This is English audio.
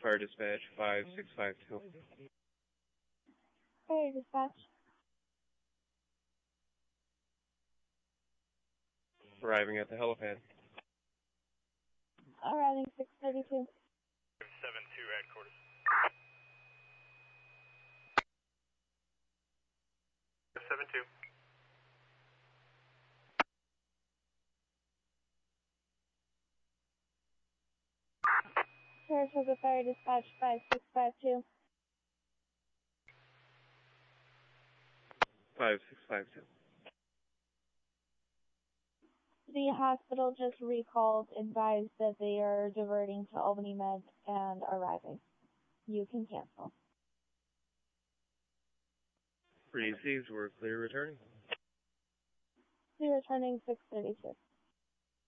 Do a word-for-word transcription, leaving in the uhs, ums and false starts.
Fire Dispatch five six five two. Fire Dispatch. Arriving at the helipad. Arriving six thirty-two. seven two headquarters. seven two. Saratoga Fire Dispatch five six five two. five six five two. The hospital just recalled, advised that they are diverting to Albany Med and arriving. You can cancel. Received. We're clear returning. You're returning six thirty-two.